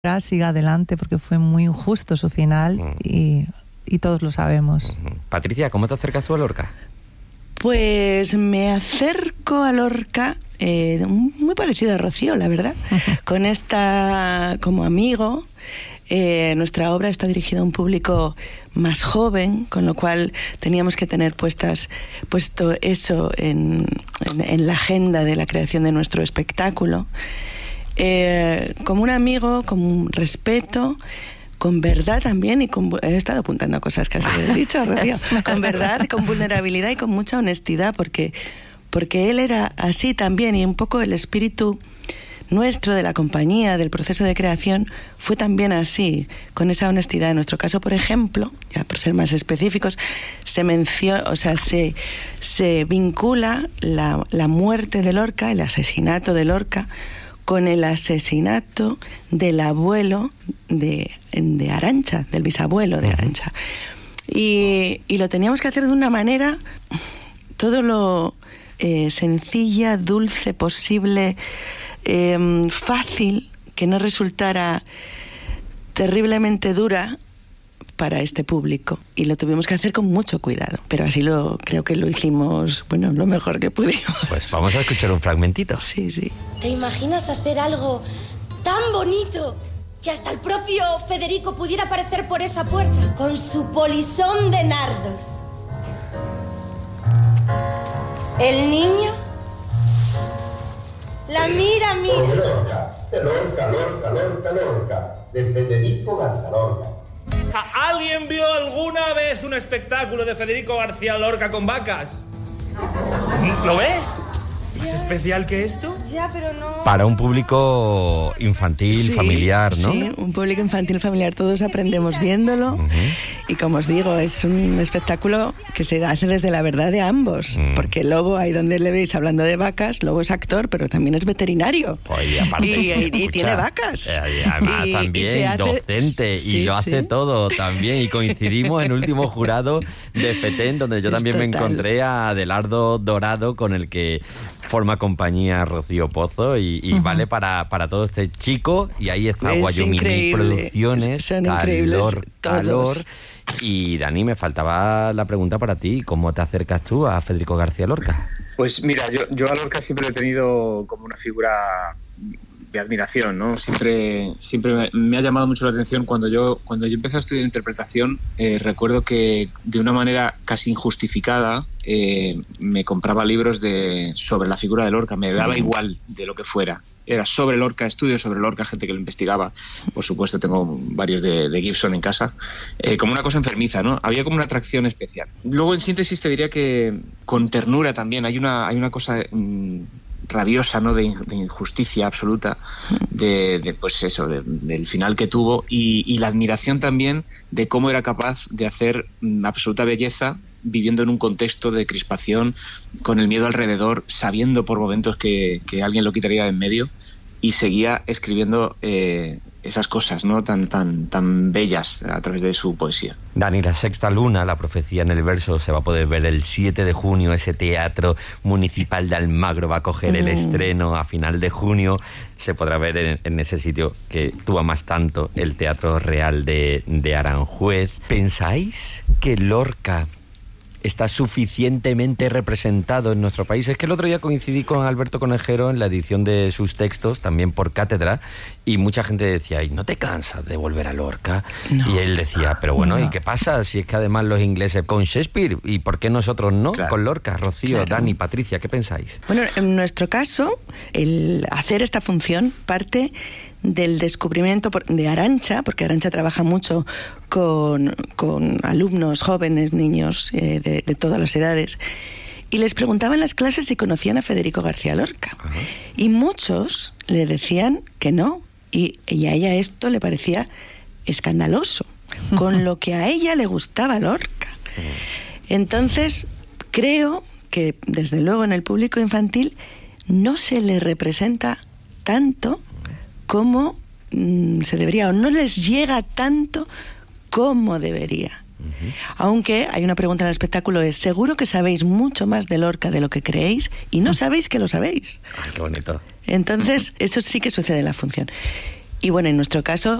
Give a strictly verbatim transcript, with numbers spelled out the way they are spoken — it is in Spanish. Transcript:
siga adelante porque fue muy injusto su final mm. y, y todos lo sabemos. Uh-huh. Patricia, ¿cómo te acercas tú a Lorca? Pues me acerco a Lorca eh, muy parecido a Rocío, la verdad, con esta como amigo. Eh, nuestra obra está dirigida a un público más joven, con lo cual teníamos que tener puestas, puesto eso en, en, en la agenda de la creación de nuestro espectáculo. Eh, como un amigo, con un respeto, con verdad también, y con, he estado apuntando cosas que has dicho, Rocío, con verdad, con vulnerabilidad y con mucha honestidad, porque, porque él era así también, y un poco el espíritu nuestro, de la compañía, del proceso de creación, fue también así, con esa honestidad. En nuestro caso, por ejemplo, ya por ser más específicos, se menciona, o sea, se, se vincula la, la muerte de Lorca, el asesinato de Lorca, con el asesinato del abuelo de, de Arantxa, del bisabuelo de Arantxa. Y, y lo teníamos que hacer de una manera todo lo eh, sencilla, dulce posible, eh, fácil, que no resultara terriblemente dura para este público, y lo tuvimos que hacer con mucho cuidado, pero así lo creo que lo hicimos, bueno, lo mejor que pudimos. Pues vamos a escuchar un fragmentito. Sí, sí. ¿Te imaginas hacer algo tan bonito que hasta el propio Federico pudiera aparecer por esa puerta con su polisón de nardos? El niño la mira, mira. Lorca, Lorca, Lorca, Lorca, Lorca, de Federico García Lorca. ¿Alguien vio alguna vez un espectáculo de Federico García Lorca con vacas? ¿Lo ves? Ya. ¿Más especial que esto? Ya, pero no... Para un público infantil, sí, familiar, ¿no? Sí, un público infantil, familiar. Todos aprendemos viéndolo. Uh-huh. Y como os digo, es un espectáculo que se hace desde la verdad de ambos. Uh-huh. Porque Lobo, ahí donde le veis hablando de vacas, Lobo es actor, pero también es veterinario. Oye, aparte, y, y, y tiene vacas. Eh, además, y, también y hace... docente. Sí, y lo hace sí. todo también. Y coincidimos en el último jurado de FETEN, donde yo es también total. me encontré a Adelardo Dorado, con el que forma compañía Rocío Pozo, y, y uh-huh. vale para, para todo este chico. Y ahí está Guayumini Producciones, Son Calor, Calor. Y Dani, me faltaba la pregunta para ti. ¿Cómo te acercas tú a Federico García Lorca? Pues mira, yo, yo a Lorca siempre lo he tenido como una figura de admiración, ¿no? Siempre, siempre me, me ha llamado mucho la atención. Cuando yo, cuando yo empecé a estudiar interpretación, eh, recuerdo que de una manera casi injustificada eh, me compraba libros de sobre la figura de Lorca. Me daba igual de lo que fuera. Era sobre Lorca, estudios sobre Lorca, gente que lo investigaba. Por supuesto, tengo varios de, de Gibson en casa. Eh, como una cosa enfermiza, ¿no? Había como una atracción especial. Luego, en síntesis, te diría que con ternura también. Hay una, hay una cosa mmm, rabiosa, ¿no? De, de injusticia absoluta, de, de pues eso, de, del final que tuvo, y, y la admiración también de cómo era capaz de hacer mmm, absoluta belleza, viviendo en un contexto de crispación, con el miedo alrededor, sabiendo por momentos que, que alguien lo quitaría de en medio, y seguía escribiendo eh, esas cosas, ¿no? tan, tan, tan bellas a través de su poesía. Dani, La Sexta Luna, la profecía en el verso, se va a poder ver el siete de junio. Ese Teatro Municipal de Almagro va a coger mm. el estreno a final de junio. Se podrá ver en, en ese sitio que tú amas tanto, el Teatro Real de, de Aranjuez. ¿Pensáis que Lorca está suficientemente representado en nuestro país? Es que el otro día coincidí con Alberto Conejero en la edición de sus textos, también por cátedra, y mucha gente decía, ¿y no te cansas de volver a Lorca? No. Y él decía, pero bueno, no. ¿y qué pasa? Si es que además los ingleses con Shakespeare, ¿y por qué nosotros no? Claro. Con Lorca. Rocío, claro. Dani, Patricia, ¿qué pensáis? Bueno, en nuestro caso, el hacer esta función parte del descubrimiento de Arantxa, porque Arantxa trabaja mucho con, con alumnos jóvenes, niños eh, de, de todas las edades, y les preguntaba en las clases si conocían a Federico García Lorca. Uh-huh. Y muchos le decían que no, y, y a ella esto le parecía escandaloso, uh-huh. con lo que a ella le gustaba Lorca. Uh-huh. Entonces, creo que desde luego en el público infantil no se le representa tanto como mmm, se debería, o no les llega tanto como debería. Uh-huh. Aunque hay una pregunta en el espectáculo, es seguro que sabéis mucho más de Lorca de lo que creéis y no sabéis que lo sabéis. Ay, qué bonito. Entonces, eso sí que sucede en la función. Y bueno, en nuestro caso,